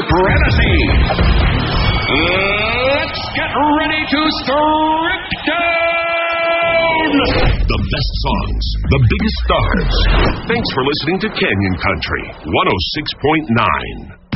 supremacy. Let's get ready to strip down the best songs, the biggest stars. Thanks for listening to Canyon Country 106.9.